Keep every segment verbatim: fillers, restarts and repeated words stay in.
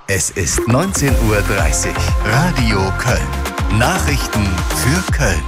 Es ist neunzehn Uhr dreißig. Radio Köln. Nachrichten für Köln.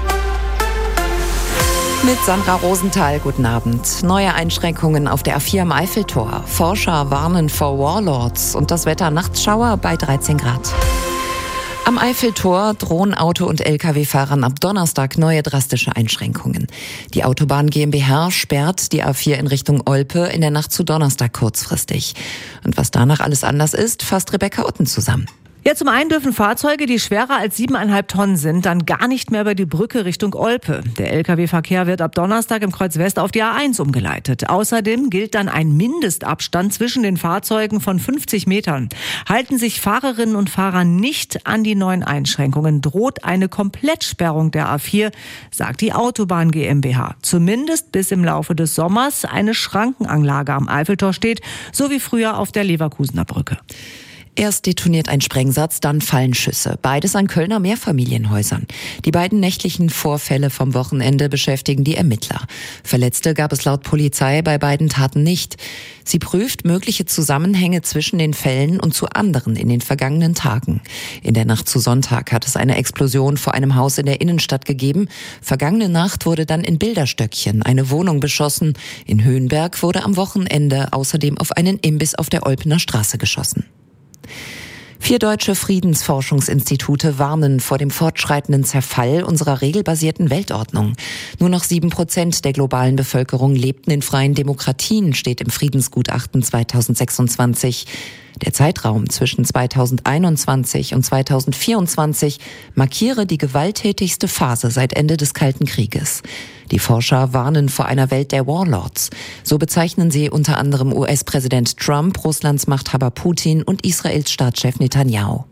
Mit Sandra Rosenthal, guten Abend. Neue Einschränkungen auf der A vier am Eiffeltor. Forscher warnen vor Warlords und das Wetter Nachtschauer bei dreizehn Grad. Am Eiffeltor drohen Auto- und L K W-Fahrern ab Donnerstag neue drastische Einschränkungen. Die Autobahn GmbH sperrt die A vier in Richtung Olpe in der Nacht zu Donnerstag kurzfristig. Und was danach alles anders ist, fasst Rebecca Utten zusammen. Ja, zum einen dürfen Fahrzeuge, die schwerer als siebeneinhalb Tonnen sind, dann gar nicht mehr über die Brücke Richtung Olpe. Der L K W-Verkehr wird ab Donnerstag im Kreuz West auf die A eins umgeleitet. Außerdem gilt dann ein Mindestabstand zwischen den Fahrzeugen von fünfzig Metern. Halten sich Fahrerinnen und Fahrer nicht an die neuen Einschränkungen, droht eine Komplettsperrung der A vier, sagt die Autobahn GmbH. Zumindest bis im Laufe des Sommers eine Schrankenanlage am Eiffeltor steht, so wie früher auf der Leverkusener Brücke. Erst detoniert ein Sprengsatz, dann fallen Schüsse. Beides an Kölner Mehrfamilienhäusern. Die beiden nächtlichen Vorfälle vom Wochenende beschäftigen die Ermittler. Verletzte gab es laut Polizei bei beiden Taten nicht. Sie prüft mögliche Zusammenhänge zwischen den Fällen und zu anderen in den vergangenen Tagen. In der Nacht zu Sonntag hat es eine Explosion vor einem Haus in der Innenstadt gegeben. Vergangene Nacht wurde dann in Bilderstöckchen eine Wohnung beschossen. In Höhenberg wurde am Wochenende außerdem auf einen Imbiss auf der Olpener Straße geschossen. Vier deutsche Friedensforschungsinstitute warnen vor dem fortschreitenden Zerfall unserer regelbasierten Weltordnung. Nur noch sieben Prozent der globalen Bevölkerung lebten in freien Demokratien, steht im Friedensgutachten zweitausendsechsundzwanzig. Der Zeitraum zwischen zweitausendeinundzwanzig und zweitausendvierundzwanzig markiere die gewalttätigste Phase seit Ende des Kalten Krieges. Die Forscher warnen vor einer Welt der Warlords. So bezeichnen sie unter anderem U S-Präsident Trump, Russlands Machthaber Putin und Israels Staatschef Netanyahu.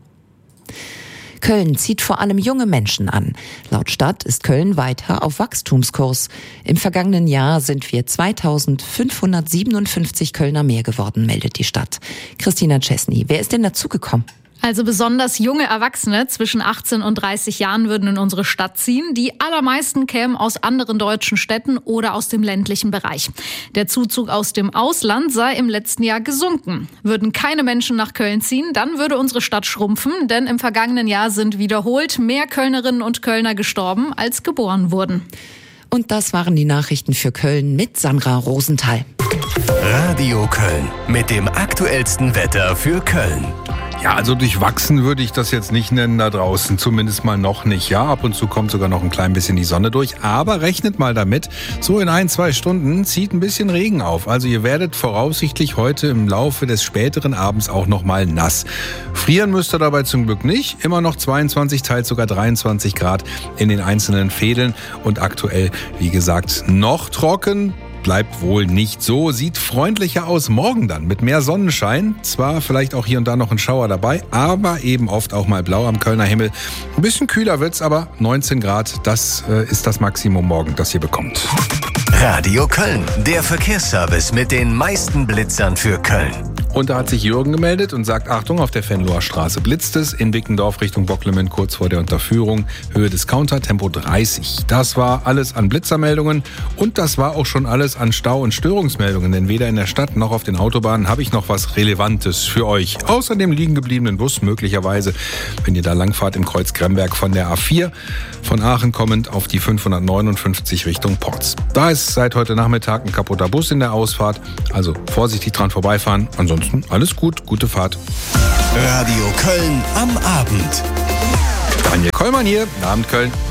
Köln zieht vor allem junge Menschen an. Laut Stadt ist Köln weiter auf Wachstumskurs. Im vergangenen Jahr sind wir zweitausendfünfhundertsiebenundfünfzig Kölner mehr geworden, meldet die Stadt. Christina Czesny, wer ist denn dazugekommen? Also besonders junge Erwachsene zwischen achtzehn und dreißig Jahren würden in unsere Stadt ziehen. Die allermeisten kämen aus anderen deutschen Städten oder aus dem ländlichen Bereich. Der Zuzug aus dem Ausland sei im letzten Jahr gesunken. Würden keine Menschen nach Köln ziehen, dann würde unsere Stadt schrumpfen, denn im vergangenen Jahr sind wiederholt mehr Kölnerinnen und Kölner gestorben, als geboren wurden. Und das waren die Nachrichten für Köln mit Sandra Rosenthal. Radio Köln mit dem aktuellsten Wetter für Köln. Ja, also durchwachsen würde ich das jetzt nicht nennen da draußen, zumindest mal noch nicht. Ja, ab und zu kommt sogar noch ein klein bisschen die Sonne durch, aber rechnet mal damit, so in ein, zwei Stunden zieht ein bisschen Regen auf. Also ihr werdet voraussichtlich heute im Laufe des späteren Abends auch noch mal nass. Frieren müsst ihr dabei zum Glück nicht, immer noch zweiundzwanzig, teils sogar dreiundzwanzig Grad in den einzelnen Fädeln und aktuell, wie gesagt, noch trocken. Bleibt wohl nicht so, sieht freundlicher aus morgen dann mit mehr Sonnenschein. Zwar vielleicht auch hier und da noch ein Schauer dabei, aber eben oft auch mal blau am Kölner Himmel. Ein bisschen kühler wird's, aber neunzehn Grad, das äh, ist das Maximum morgen, das ihr bekommt. Radio Köln, der Verkehrsservice mit den meisten Blitzern für Köln. Und da hat sich Jürgen gemeldet und sagt, Achtung, auf der Venloer Straße blitzt es, in Wickendorf Richtung Bocklemmen kurz vor der Unterführung, Höhe Discounter, Tempo dreißig. Das war alles an Blitzermeldungen und das war auch schon alles an Stau- und Störungsmeldungen, denn weder in der Stadt noch auf den Autobahnen habe ich noch was Relevantes für euch. Außer dem liegen gebliebenen Bus möglicherweise, wenn ihr da langfahrt im Kreuz Gremberg von der A vier, von Aachen kommend auf die fünfhundertneunundfünfzig Richtung Porz. Da ist seit heute Nachmittag ein kaputter Bus in der Ausfahrt, also vorsichtig dran vorbeifahren. Ansonsten alles gut, gute Fahrt. Radio Köln am Abend. Daniel Kollmann hier, guten Abend Köln.